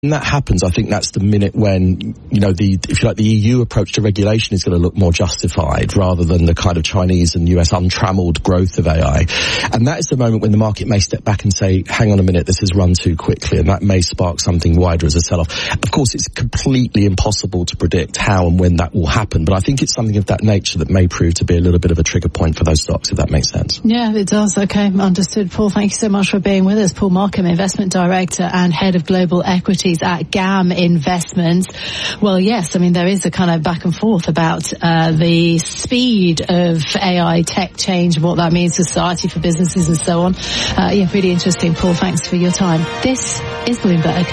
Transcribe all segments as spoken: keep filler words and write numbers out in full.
When that happens, I think that's the minute when, you know, the, if you like, the E U approach to regulation is going to look more justified rather than the kind of Chinese and U S untrammeled growth of A I. And that is the moment when the market may step back and say, hang on a minute, this has run too quickly, and that may spark something wider as a sell-off. Of course, it's completely impossible to predict how and when that will happen, but I think it's something of that nature that may prove to be a little bit of a trigger point for those stocks, if that makes sense. Yeah, it does. Okay, understood. Paul, thank you so much for being with us. Paul Markham, Investment Director and Head of Global Equities at GAM Investments. Well, yes, I mean, there is a kind of back and forth about uh, the speed of A I tech change, what that means for society, for businesses and so on. Uh, yeah, really interesting. Paul, thanks for your time. This is Bloomberg.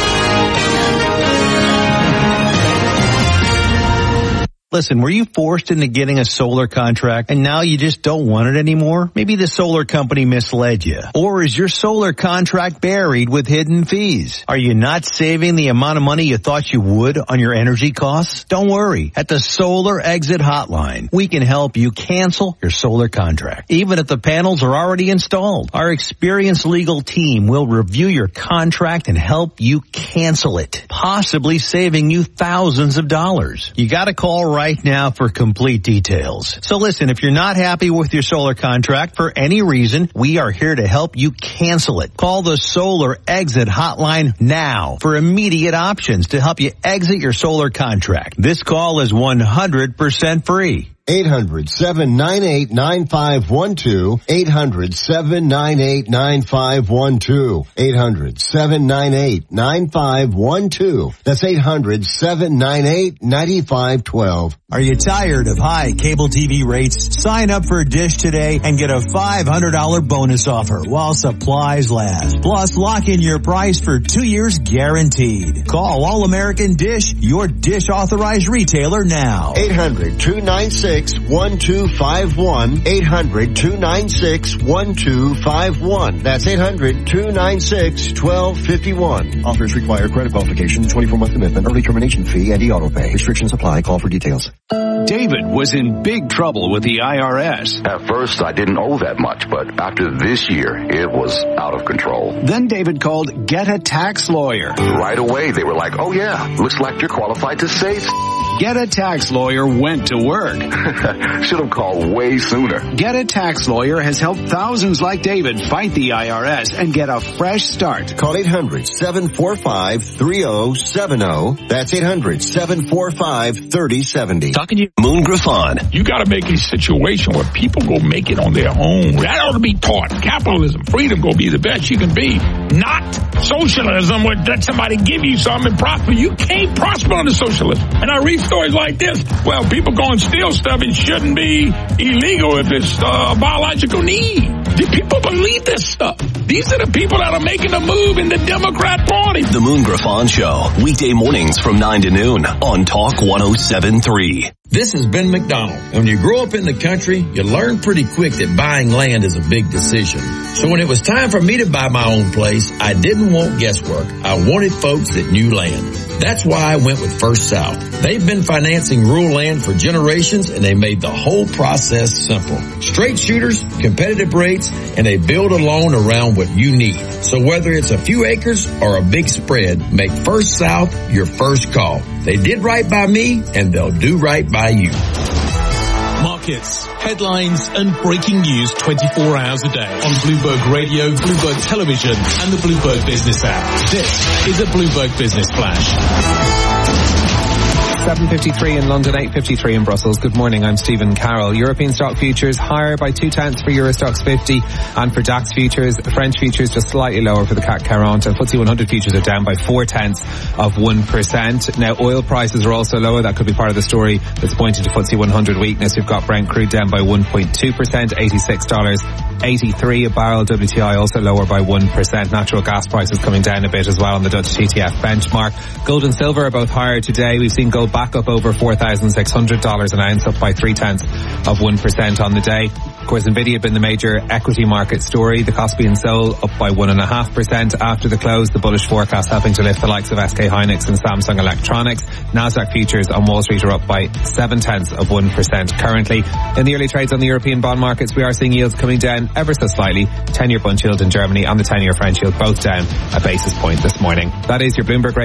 Listen, were you forced into getting a solar contract and now you just don't want it anymore? Maybe the solar company misled you. Or is your solar contract buried with hidden fees? Are you not saving the amount of money you thought you would on your energy costs? Don't worry. At the Solar Exit Hotline, we can help you cancel your solar contract, even if the panels are already installed. Our experienced legal team will review your contract and help you cancel it, possibly saving you thousands of dollars. You gotta call right now for complete details. So listen, if you're not happy with your solar contract for any reason, we are here to help you cancel it. Call the Solar Exit Hotline now for immediate options to help you exit your solar contract. This call is one hundred percent free. eight hundred, seven nine eight, nine five one two. eight hundred, seven nine eight, nine five one two. eight hundred, seven nine eight, nine five one two. That's eight hundred, seven nine eight, nine five one two. Are you tired of high cable T V rates? Sign up for Dish today and get a five hundred dollars bonus offer while supplies last. Plus, lock in your price for two years guaranteed. Call All American Dish, your Dish authorized retailer now. eight hundred, two nine six, one two five one. eight hundred, two nine six, one two five one. That's eight hundred, two nine six, one two five one. Offers require credit qualification, twenty-four month commitment, early termination fee, and e-auto pay. Restrictions apply. Call for details. David was in big trouble with the I R S. At first, I didn't owe that much, but after this year, it was out of control. Then David called Get a Tax Lawyer. Right away, they were like, oh yeah, looks like you're qualified to save. Get a Tax Lawyer went to work. Should have called way sooner. Get a Tax Lawyer has helped thousands like David fight the I R S and get a fresh start. Call eight hundred, seven four five, three oh seven oh. That's eight hundred, seven four five, three oh seven oh. Talking to you. Moon Griffon. You got to make a situation where people go make it on their own. That ought to be taught. Capitalism, freedom, go be the best you can be. Not socialism where let somebody give you something and prosper. You can't prosper under socialism. And I read stories like this. Well, people go and steal stuff. It shouldn't be illegal if it's uh, a biological need. Do people believe this stuff? These are the people that are making the move in the Democrat Party. The Moon Griffon Show. Weekday mornings from nine to noon on Talk one oh seven point three. This is Ben McDonald. When you grow up in the country, you learn pretty quick that buying land is a big decision. So when it was time for me to buy my own place, I didn't want guesswork. I wanted folks that knew land. That's why I went with First South. They've been financing rural land for generations, and they made the whole process simple. Straight shooters, competitive rates, and they build a loan around what you need. So whether it's a few acres or a big spread, make First South your first call. They did right by me, and they'll do right by you. Markets, headlines, and breaking news twenty-four hours a day on Bloomberg Radio, Bloomberg Television, and the Bloomberg Business app. This is a Bloomberg Business Flash. seven fifty-three in London, eight fifty-three in Brussels. Good morning, I'm Stephen Carroll. European stock futures higher by two tenths for Euro Stoxx fifty, and for DAX futures, French futures just slightly lower for the C A C quarante, and F T S E one hundred futures are down by four tenths of one percent. Now, oil prices are also lower. That could be part of the story that's pointing to F T S E one hundred weakness. We've got Brent crude down by one point two percent, eighty-six dollars eighty-three a barrel. W T I also lower by one percent. Natural gas prices coming down a bit as well on the Dutch T T F benchmark. Gold and silver are both higher today. We've seen gold back up over four thousand six hundred dollars an ounce, up by three tenths of one percent on the day. Of course, Nvidia have been the major equity market story. The Kospi and Seoul up by one point five percent after the close. The bullish forecast helping to lift the likes of S K Hynix and Samsung Electronics. Nasdaq futures on Wall Street are up by seven tenths of one percent currently. In the early trades on the European bond markets, we are seeing yields coming down ever so slightly. ten-year bund yield in Germany and the ten-year French yield both down a basis point this morning. That is your Bloomberg